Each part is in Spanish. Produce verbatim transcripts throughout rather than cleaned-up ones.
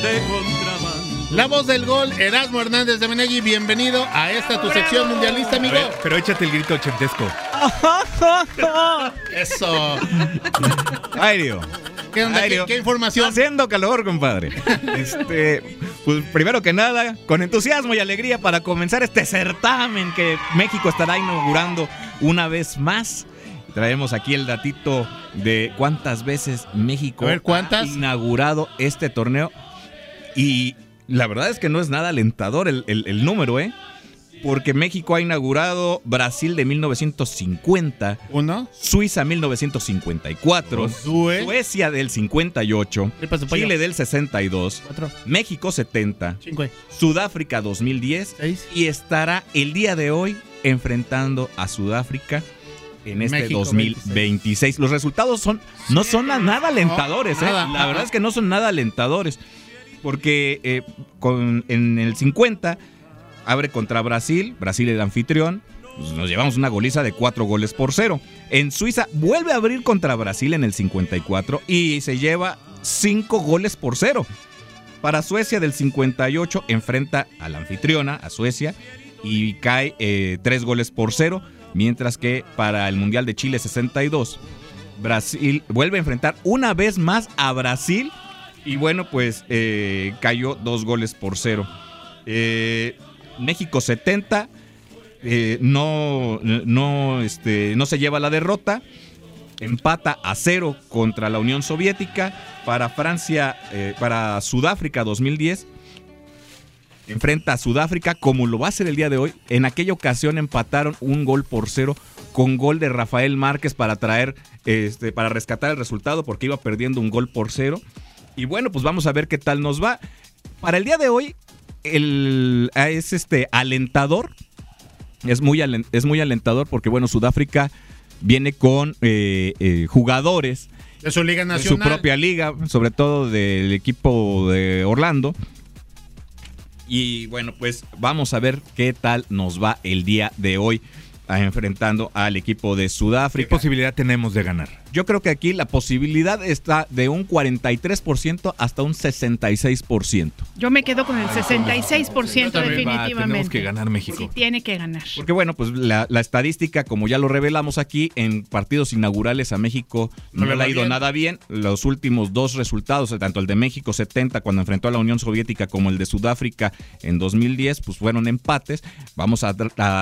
de contrabando. La voz del gol, Erasmo Hernández de Menegui, bienvenido a esta tu sección mundialista, amigo. Ver, pero échate el grito ochentesco. Eso. Aéreo. ¿Qué onda? ¿Qué, ¿Qué información? Haciendo calor, compadre. Este, pues primero que nada, con entusiasmo y alegría para comenzar este certamen que México estará inaugurando una vez más. Traemos aquí el datito de cuántas veces México A ver, ¿cuántas? ha inaugurado este torneo. Y la verdad es que no es nada alentador el, el, el número, ¿eh? Porque México ha inaugurado Brasil de mil novecientos cincuenta, ¿Uno? Suiza mil novecientos cincuenta y cuatro, Sue. Suecia del cincuenta y ocho, ¿Qué pasó, pollo? Chile del sesenta y dos, Cuatro. México setenta, Cinco. Sudáfrica dos mil diez Seis. y estará el día de hoy enfrentando a Sudáfrica en este México dos mil veintiséis. Los resultados son no son nada alentadores, No, ¿eh? nada. La verdad es que no son nada alentadores. Porque eh, con, en el cincuenta abre contra Brasil, Brasil el anfitrión, pues nos llevamos una goliza de cuatro goles por cero. En Suiza vuelve a abrir contra Brasil en el cincuenta y cuatro y se lleva cinco goles por cero. Para Suecia del cincuenta y ocho enfrenta a la anfitriona, a Suecia, y cae eh, tres goles por cero, mientras que para el Mundial de Chile sesenta y dos, Brasil vuelve a enfrentar una vez más a Brasil. Y bueno, pues eh, cayó dos goles por cero. Eh, México setenta, eh, no, no, este, no se lleva la derrota. Empata a cero contra la Unión Soviética. Para Francia, eh, para Sudáfrica dos mil diez, enfrenta a Sudáfrica como lo va a hacer el día de hoy. En aquella ocasión empataron un gol por cero con gol de Rafael Márquez para traer, este, para rescatar el resultado porque iba perdiendo un gol por cero. Y bueno, pues vamos a ver qué tal nos va. Para el día de hoy, el, es este alentador. Es muy, alent, es muy alentador porque, bueno, Sudáfrica viene con eh, eh, jugadores de su liga nacional, de su propia liga, sobre todo del equipo de Orlando. Y bueno, pues vamos a ver qué tal nos va el día de hoy enfrentando al equipo de Sudáfrica. ¿Qué posibilidad tenemos de ganar? Yo creo que aquí la posibilidad está de un cuarenta y tres por ciento hasta un sesenta y seis por ciento. Yo me quedo con el sesenta y seis por ciento definitivamente. Va, tenemos que ganar México. Sí, tiene que ganar. Porque bueno, pues la, la estadística, como ya lo revelamos aquí, en partidos inaugurales a México no, no le ha ido bien. nada bien. Los últimos dos resultados, tanto el de México setenta cuando enfrentó a la Unión Soviética como el de Sudáfrica en dos mil diez, pues fueron empates. Vamos a,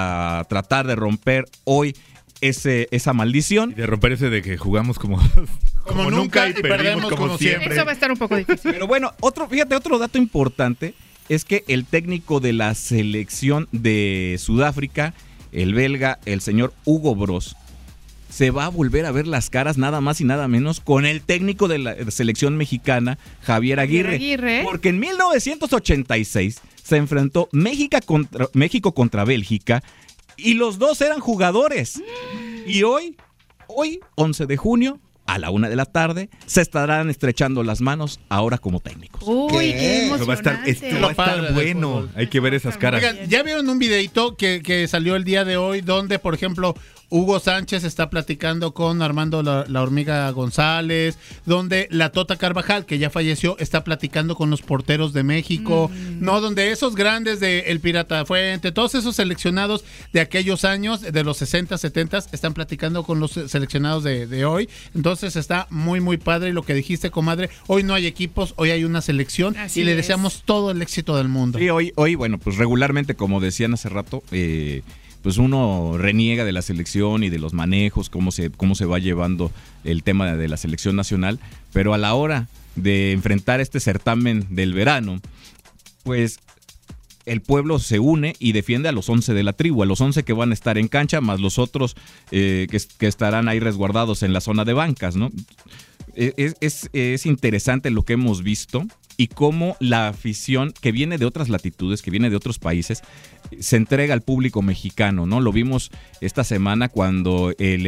a tratar de romper hoy Ese, esa maldición. Y de romper ese de que jugamos como, como, como nunca y, y perdemos, perdemos como, como siempre. siempre. Eso va a estar un poco difícil. Pero bueno, otro, fíjate, otro dato importante es que el técnico de la selección de Sudáfrica, el belga, el señor Hugo Broos, se va a volver a ver las caras nada más y nada menos con el técnico de la selección mexicana, Javier Aguirre. Aguirre. Porque en mil novecientos ochenta y seis se enfrentó México contra, México contra Bélgica y los dos eran jugadores. Y hoy, hoy, once de junio, a la una de la tarde, se estarán estrechando las manos ahora como técnicos. Uy, qué, qué emocionante. Va a estar, esto va a estar bueno. Hay que ver esas caras. Oigan, ¿ya vieron un videito que, que salió el día de hoy donde, por ejemplo, Hugo Sánchez está platicando con Armando la, la Hormiga González, donde la Tota Carvajal, que ya falleció, está platicando con los porteros de México, mm. no, donde esos grandes de El Pirata Fuente, todos esos seleccionados de aquellos años, de los sesenta, setenta, están platicando con los seleccionados de, de hoy. Entonces está muy, muy padre. Y lo que dijiste, comadre, hoy no hay equipos, hoy hay una selección. Así y le deseamos es. todo el éxito del mundo. Sí, hoy, hoy, bueno, pues regularmente, como decían hace rato, eh, pues uno reniega de la selección y de los manejos, cómo se, cómo se va llevando el tema de la selección nacional, pero a la hora de enfrentar este certamen del verano, pues el pueblo se une y defiende a los once de la tribu, a los once que van a estar en cancha, más los otros eh, que, que estarán ahí resguardados en la zona de bancas, ¿no? Es, es, es interesante lo que hemos visto y cómo la afición que viene de otras latitudes, que viene de otros países, se entrega al público mexicano, ¿no? Lo vimos esta semana cuando el